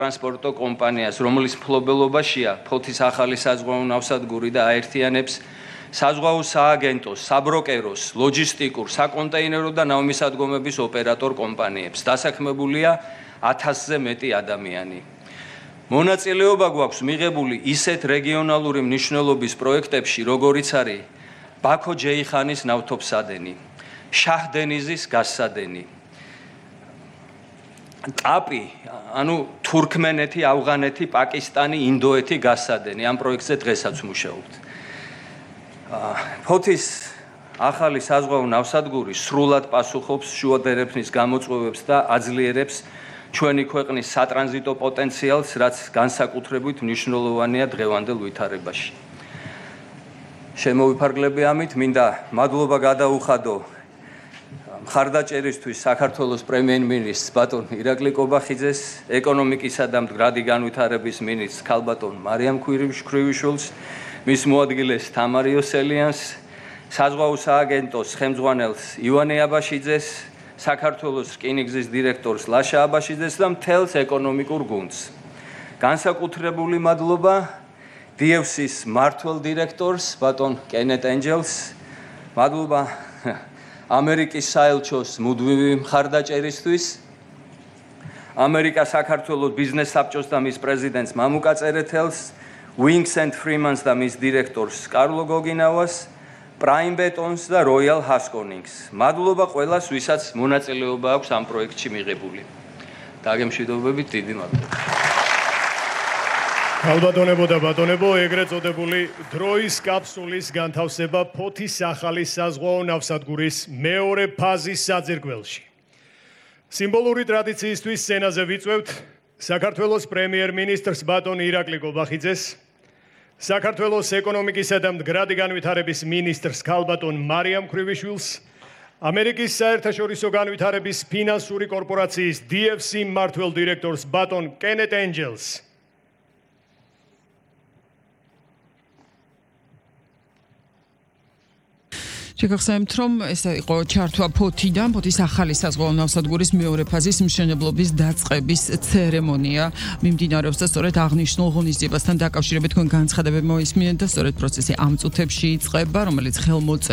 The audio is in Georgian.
ტრანსპორტო კომპანიას, რომლის მფლობელობაშია ფოთის ახალი საზღვაო ნავსადგური და აერთიანებს საზღვაო სააგენტოს, საბროკეროს, ლოჯისტიკურ, საკონტეინერო და ნავმისადგომების ოპერატორ კომპანიებს. დასაქმებულია 1000-ზე მეტი ადამიანი. მონაწილეობა გვაქვს მიღებული ისეთ რეგიონალური მნიშვნელობის პროექტებში, როგორიც არის ბაქო-ჯეიხანის ნავთობსადენი, შაჰ-დენიზის გაზსადენი, ტაპი, ანუ თურქმენეთი, ავღანეთი, პაკისტანი, ინდოეთი გაზსადენი. ამ პროექტზე დღესაც მუშაობთ. ფოთის ახალი საზღვაო ნავსადგური სრულად პასუხობს შუადერეფნის გამოწვევებს და აძლიერებს ჩვენი ქვეყნის სატრანზიტო პოტენციალს, რაც განსაკუთრებით მნიშვნელოვანია დღევანდელ ვითარებაში. შემოვიფარგლები ამით, მინდა მადლობა გადაუხადო მხარდაჭერისთვის საქართველოს პრემიერ-მინისტრს ბატონ ირაკლი კობახიძეს, ეკონომიკისა და მდგრადი განვითარების მინისტრს ქალბატონ მარიამ ქვრივიშვილს, მის მოადგილეს თამარ იოსელიანს, საზღვაო სააგენტოს ხელმძღვანელს ივანე აბაშიძეს, საქართველოს რკინიგზის დირექტორს ლაშა აბაშიძეს და მთელს ეკონომიკურ გუნდს. განსაკუთრებული მადლობა DFC-ის მმართველ დირექტორს ბატონ კენეტ ენჯელს, მადლობა ამერიკის საელჩოს მუდმივი მხარდაჭერისთვის, ამერიკა-საქართველოს ბიზნეს საბჭოს და მის პრეზიდენტს მამუკა წერეთელს, Wings and Freemans და მის დირექტორს კარლო გოგინავას, Prime Betons და Royal Haskoning-ს. მადლობა ყველას, ვისაც მონაწილეობა აქვს ამ პროექტში მიღებული. დაგემშვიდობებით, დიდი მადლობა. ალბატონებო და ბატონებო, ეგრეთ წოდებული დროის კაფსულის განთავსება ფოთის ახალი საზღვაო ნავსადგურის მეორე ფაზის საძირკველში. სიმბოლური ტრადიციისთვის სცენაზე ვიწვევთ საქართველოს პრემიერ-მინისტრს ბატონ ირაკლი კობახიძეს, საქართველოს ეკონომიკისა და მდგრადი განვითარების მინისტრს ქალბატონ მარიამ ქვრივიშვილს, ამერიკის საერთაშორისო განვითარების ფინანსური კორპორაციის DFC მმართველ დირექტორს ბატონ კენეტ ენჯელს. შეგახსენებთ, რომ ეს იყო ჩართვა ფოთიდან, ფოთის ახალი საზღვაო ნავსადგურის მეორე ფაზის მშენებლობის დაწყების ცერემონია მიმდინარეობს და სწორედ აღნიშნულ ღონისძიებასთან დაკავშირებით თქვენ განცხადებები მოისმინეთ და სწორედ პროცესი ამ წუთებში იწყება, რომელიც ხელმოწერა